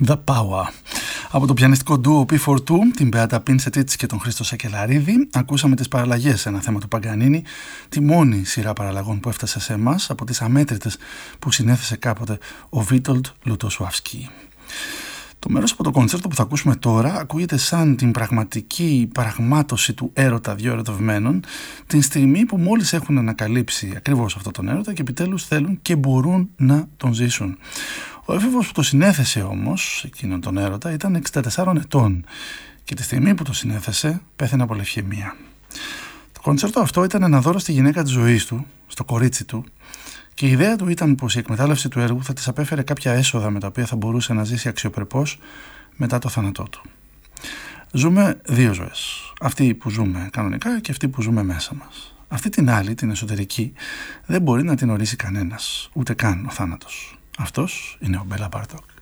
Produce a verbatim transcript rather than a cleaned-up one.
The Power. Από το πιανιστικό ντουο πι φορ του, την Μπεάτα Πινσετίτς και τον Χρήστο Σακελαρίδη, ακούσαμε τις παραλλαγές σε ένα θέμα του Παγκανίνη, τη μόνη σειρά παραλλαγών που έφτασε σε εμάς από τις αμέτρητες που συνέθεσε κάποτε ο Βίτολτ Λουτοσουάφσκι. Το μέρος από το κοντσέρτο που θα ακούσουμε τώρα ακούγεται σαν την πραγματική πραγμάτωση του έρωτα δύο ερωτευμένων, την στιγμή που μόλις έχουν ανακαλύψει ακριβώς αυτόν τον έρωτα και επιτέλους θέλουν και μπορούν να τον ζήσουν. Ο έφηβος που το συνέθεσε όμως εκείνον τον έρωτα ήταν εξήντα τεσσάρων ετών και τη στιγμή που το συνέθεσε πέθανε από λευχαιμία. Το κοντσέρτο αυτό ήταν ένα δώρο στη γυναίκα της ζωής του, στο κορίτσι του, και η ιδέα του ήταν πως η εκμετάλλευση του έργου θα της απέφερε κάποια έσοδα με τα οποία θα μπορούσε να ζήσει αξιοπρεπώς μετά το θάνατό του. Ζούμε δύο ζωές. Αυτή που ζούμε κανονικά και αυτή που ζούμε μέσα μας. Αυτή την άλλη, την εσωτερική, δεν μπορεί να την ορίσει κανένας, ούτε καν ο θάνατος. Αυτός είναι ο Μπέλα Μπάρτοκ.